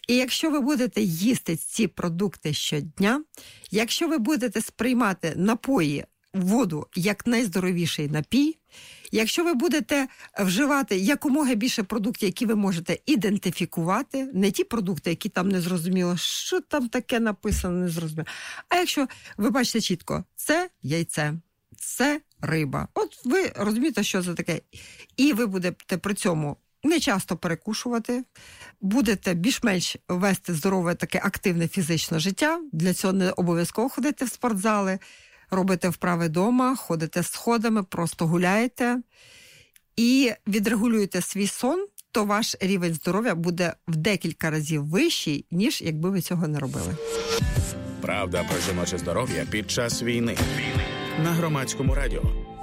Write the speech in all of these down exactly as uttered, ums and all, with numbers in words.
І якщо ви будете їсти ці продукти щодня, якщо ви будете сприймати напої, воду як найздоровіший напій, якщо ви будете вживати якомога більше продуктів, які ви можете ідентифікувати, не ті продукти, які там не зрозуміло, що там таке написано, не зрозуміло. А якщо ви бачите чітко, це яйце, це риба. От ви розумієте, що це таке. І ви будете при цьому не часто перекушувати, будете більш-менш вести здорове таке активне фізичне життя. Для цього не обов'язково ходити в спортзали, робите вправи вдома, ходите сходами, просто гуляєте і відрегулюєте свій сон, то ваш рівень здоров'я буде в декілька разів вищий, ніж якби ви цього не робили. Правда про жіноче здоров'я під час війни. На Громадському радіо.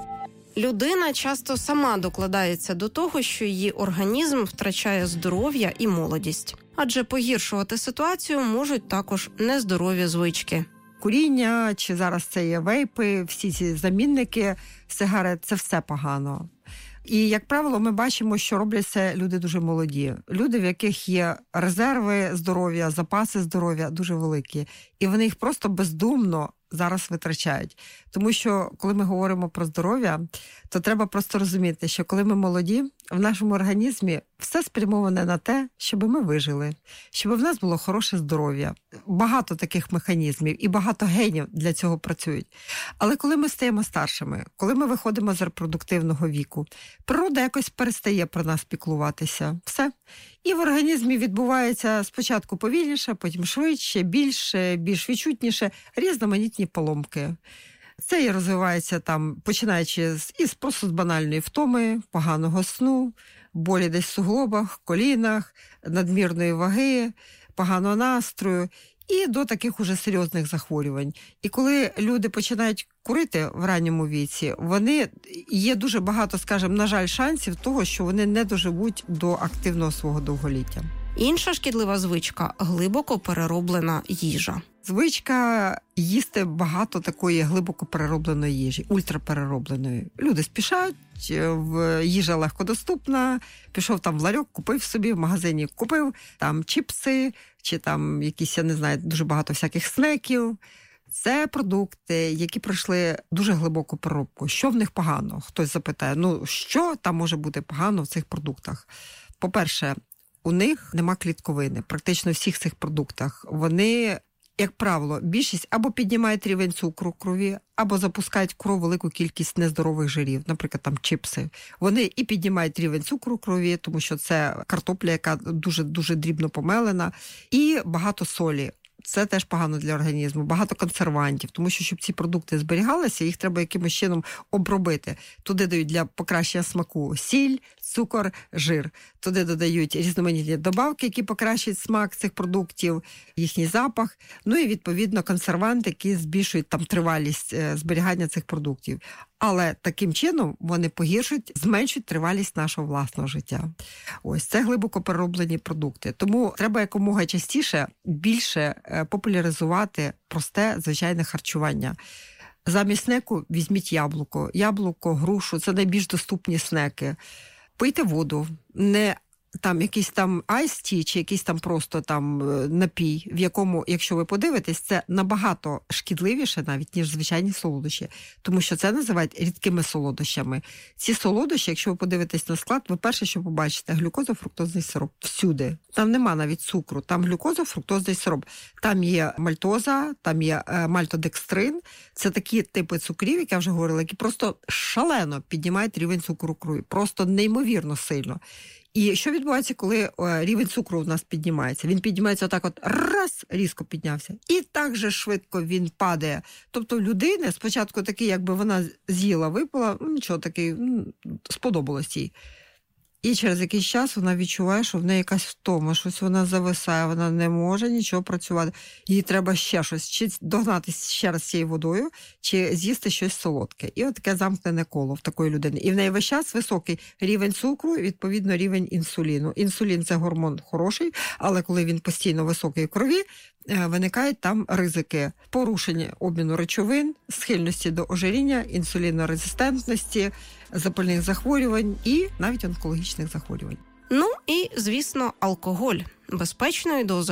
Людина часто сама докладається до того, що її організм втрачає здоров'я і молодість. Адже погіршувати ситуацію можуть також нездорові звички. Куріння, чи зараз це є вейпи, всі ці замінники сигарет – це все погано. І, як правило, ми бачимо, що роблять це люди дуже молоді. Люди, в яких є резерви здоров'я, запаси здоров'я дуже великі. І вони їх просто бездумно зараз витрачають. Тому що, коли ми говоримо про здоров'я, то треба просто розуміти, що коли ми молоді, в нашому організмі все спрямоване на те, щоб ми вижили, щоб в нас було хороше здоров'я. Багато таких механізмів і багато генів для цього працюють. Але коли ми стаємо старшими, коли ми виходимо з репродуктивного віку, природа якось перестає про нас піклуватися. Все. І в організмі відбувається спочатку повільніше, потім швидше, більше, більш відчутніше, різноманітні поломки. Це і розвивається там, починаючи з, із просто з банальної втоми, поганого сну, болі десь в суглобах, колінах, надмірної ваги, поганого настрою і до таких уже серйозних захворювань. І коли люди починають курити в ранньому віці, вони є дуже багато, скажімо, на жаль, шансів того, що вони не доживуть до активного свого довголіття. Інша шкідлива звичка – глибоко перероблена їжа. Звичка їсти багато такої глибоко переробленої їжі, ультрапереробленої. Люди спішають, їжа легкодоступна, пішов там в ларьок, купив собі, в магазині купив там чіпси, чи там якісь, я не знаю, дуже багато всяких снеків. Це продукти, які пройшли дуже глибоку переробку. Що в них погано? Хтось запитає, ну що там може бути погано в цих продуктах? По-перше, у них нема клітковини, практично в всіх цих продуктах. Вони, як правило, більшість або піднімають рівень цукру в крові, або запускають в кров велику кількість нездорових жирів, наприклад, там чіпси. Вони і піднімають рівень цукру в крові, тому що це картопля, яка дуже-дуже дрібно помелена, і багато солі. Це теж погано для організму, багато консервантів, тому що, щоб ці продукти зберігалися, їх треба якимось чином обробити. Туди дають для покращення смаку сіль, цукор, жир. Туди додають різноманітні добавки, які покращують смак цих продуктів, їхній запах. Ну і, відповідно, консерванти, які збільшують там тривалість зберігання цих продуктів. Але таким чином вони погіршують, зменшують тривалість нашого власного життя. Ось, це глибоко перероблені продукти. Тому треба якомога частіше більше популяризувати просте, звичайне харчування. Замість снеку візьміть яблуко. Яблуко, грушу – це найбільш доступні снеки. Пийте воду, не там якийсь там айс-ті чи якийсь там просто там напій, в якому, якщо ви подивитесь, це набагато шкідливіше навіть, ніж звичайні солодощі. Тому що це називають рідкими солодощами. Ці солодощі, якщо ви подивитесь на склад, ви перше, що побачите, глюкозо-фруктозний сироп. Всюди. Там нема навіть цукру, там глюкозо-фруктозний сироп. Там є мальтоза, там є мальтодекстрин. Це такі типи цукрів, як я вже говорила, які просто шалено піднімають рівень цукру в крові. Просто неймовірно сильно. І що відбувається, коли рівень цукру у нас піднімається? Він піднімається отак от, раз, різко піднявся. І так же швидко він падає. Тобто в людини спочатку такий, якби вона з'їла, випила, ну нічого, такий, сподобалось їй. І через якийсь час вона відчуває, що в неї якась втома, щось вона зависає, вона не може нічого працювати. Їй треба ще щось, чи догнатися ще раз цією водою, чи з'їсти щось солодке. І от таке замкнене коло в такої людини. І в неї весь час високий рівень цукру, відповідно рівень інсуліну. Інсулін – це гормон хороший, але коли він постійно високий в крові, виникають там ризики порушення обміну речовин, схильності до ожиріння, інсулінорезистентності, запальних захворювань і навіть онкологічних захворювань. Ну і, звісно, алкоголь безпечною дозою